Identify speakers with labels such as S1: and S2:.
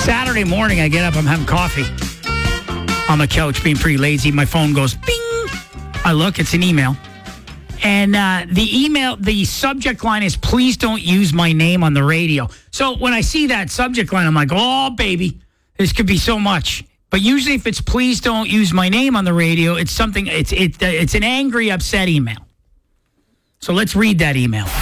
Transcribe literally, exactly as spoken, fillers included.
S1: Saturday morning, I get up, I'm having coffee on the couch, being pretty lazy. My phone goes bing. I look, it's an email. And uh, the email, the subject line is, please don't use my name on the radio. So when I see that subject line, I'm like, oh, baby, this could be so much. But usually if it's please don't use my name on the radio, it's something, it's it, it's an angry, upset email. So let's read that email.